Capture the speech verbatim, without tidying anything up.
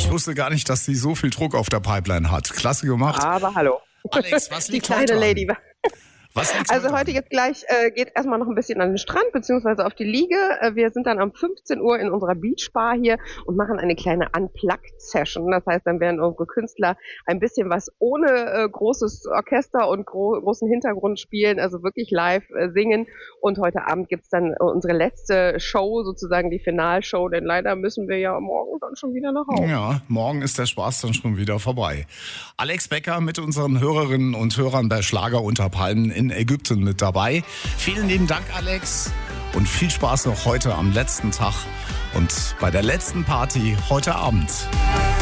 Ich wusste gar nicht, dass sie so viel Druck auf der Pipeline hat. Klasse gemacht. Aber hallo. Alex, was liegt Die kleine heute Lady. an? Was liegt Also heute heute an? jetzt gleich äh, geht erstmal noch ein bisschen an den Strand beziehungsweise auf die Liege. Äh, wir sind dann um fünfzehn Uhr in unserer Beachbar hier und machen eine kleine Unplugged-Session. Das heißt, dann werden unsere Künstler ein bisschen was ohne äh, großes Orchester und gro- großen Hintergrund spielen, also wirklich live äh, singen. Und heute Abend gibt's dann äh, unsere letzte Show, sozusagen die Finalshow, denn leider müssen wir ja morgen dann schon wieder nach Hause. Ja, morgen ist der Spaß dann schon wieder vorbei. Alex Becker mit unseren Hörerinnen und Hörern bei Schlager unter Palmen in Ägypten mit dabei. Vielen lieben Dank, Alex. Und viel Spaß noch heute am letzten Tag und bei der letzten Party heute Abend.